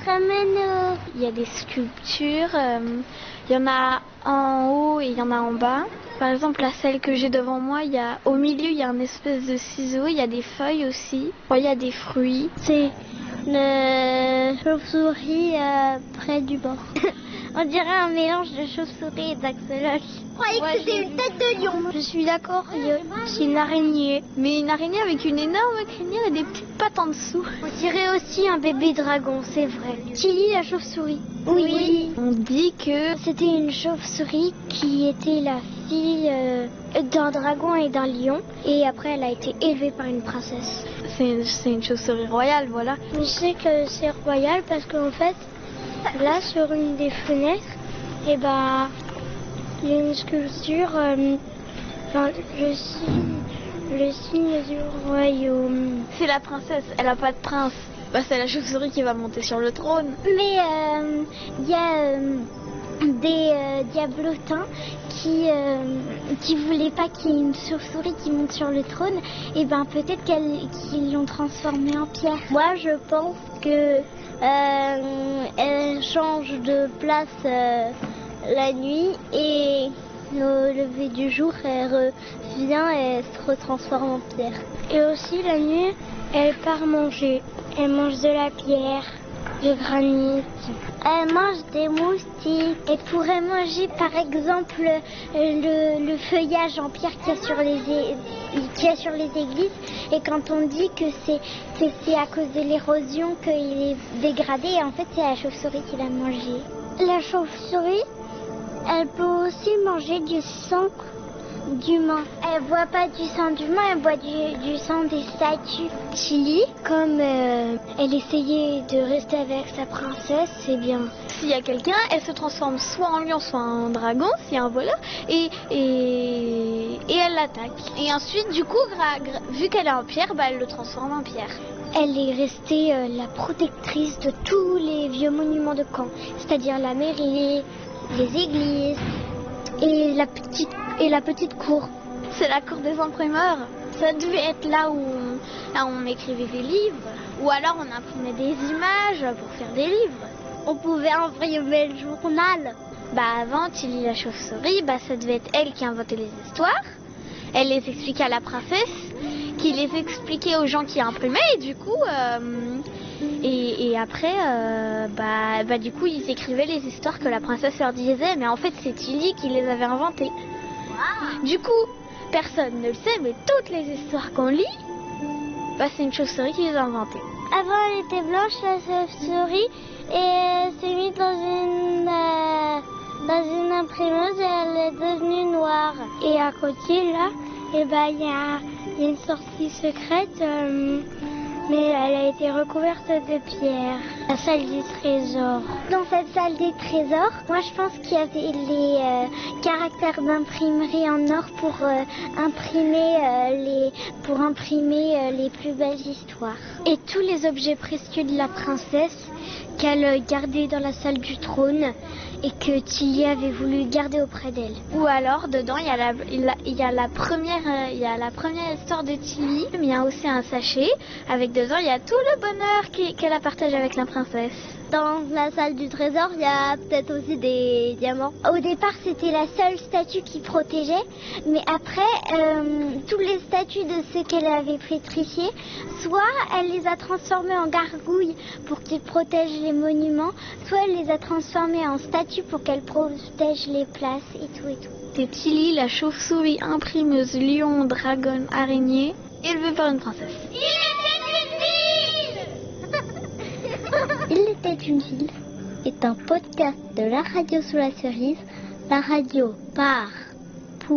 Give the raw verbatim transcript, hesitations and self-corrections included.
te ramène au... Il y a des sculptures, euh, il y en a en haut et il y en a en bas. Par exemple, la celle que j'ai devant moi, il y a, au milieu, il y a un espèce de ciseau, il y a des feuilles aussi, il y a des fruits. C'est le chauve-souris euh, près du bord. On dirait un mélange de chauve-souris et d'axolotle. Je croyais Ouais, que c'était une tête de lion. Je suis d'accord, c'est une araignée. Mais une araignée avec une énorme crinière et des petites pattes en dessous. On dirait aussi un bébé dragon, c'est vrai. Chili la chauve-souris. Oui. oui. On dit que c'était une chauve-souris qui était la fille euh, d'un dragon et d'un lion. Et après, elle a été élevée par une princesse. C'est une, c'est une chauve-souris royale, voilà. Je sais que c'est royal parce qu'en fait, là, sur une des fenêtres, et ben, il y a une sculpture, euh, enfin, le signe, le signe du royaume. C'est la princesse, elle a pas de prince. Bah, c'est la chauve-souris qui va monter sur le trône. Mais il euh, y a euh, des euh, diablotins qui euh, qui voulaient pas qu'il y ait une chauve-souris qui monte sur le trône. Et ben peut-être qu'elle, qu'ils l'ont transformée en pierre. Moi, je pense que euh, elle change de place euh, la nuit et au lever du jour, elle revient et elle se retransforme en pierre. Et aussi la nuit, elle part manger. Elle mange de la pierre, du granit. Elle mange des moustiques. Elle pourrait manger par exemple le, le feuillage en pierre qu'il y a sur les, qu'il y a sur les églises. Et quand on dit que c'est, que c'est à cause de l'érosion qu'il est dégradé, en fait c'est la chauve-souris qui l'a mangé. La chauve-souris, elle peut aussi manger du sang d'humain. Elle boit pas du sang d'humain, elle boit du, du sang des statues. Chili, comme euh, elle essayait de rester avec sa princesse, c'est bien. S'il y a quelqu'un, elle se transforme soit en lion, soit en dragon, s'il y a un voleur, et, et, et elle l'attaque. Et ensuite, du coup, gra, gra, vu qu'elle est en pierre, bah, elle le transforme en pierre. Elle est restée euh, la protectrice de tous les vieux monuments de Caen, c'est-à-dire la mairie, les églises et la petite, et la petite cour. C'est la cour des imprimeurs. Ça devait être là où on, là où on écrivait des livres. Ou alors on imprimait des images pour faire des livres. On pouvait imprimer le journal. Bah avant, Tilly la chauve-souris, bah ça devait être elle qui inventait les histoires. Elle les expliquait à la princesse, qui les expliquait aux gens qui imprimaient. Et du coup... Euh, Et, et après, euh, bah, bah, du coup, ils écrivaient les histoires que la princesse leur disait, mais en fait, c'est Tilly qui les avait inventées. Wow. Du coup, personne ne le sait, mais toutes les histoires qu'on lit, bah, c'est une chauve-souris qui les a inventées. Avant, elle était blanche, la chauve-souris, et elle s'est mise dans une, euh, dans une imprimeuse et elle est devenue noire. Et à côté, là, et bah, il y a, y a une sortie secrète. Euh, Mais elle a été recouverte de pierre. La salle des trésors. Dans cette salle des trésors, moi je pense qu'il y avait les euh, caractères d'imprimerie en or pour euh, imprimer euh, les pour imprimer euh, les plus belles histoires. Et tous les objets précieux de la princesse qu'elle gardait dans la salle du trône et que Tilly avait voulu garder auprès d'elle. Ou alors, dedans, il y a la, il y a la première, euh, il y a la première histoire de Tilly, mais il y a aussi un sachet avec dedans, il y a tout le bonheur qui, qu'elle a partagé avec la princesse. Dans la salle du trésor, il y a peut-être aussi des diamants. Au départ, c'était la seule statue qui protégeait, mais après, euh, tous les statues de ceux qu'elle avait pétrifiés, soit elle les a transformés en gargouilles pour qu'ils protègent les monuments, soit elle les a transformés en statues pour qu'elles protègent les places et tout et tout. C'est Tilly, la chauve-souris imprimeuse lion, dragon, araignée, élevée par une princesse. Il était une ville est un podcast de la radio sous la cerise, la radio par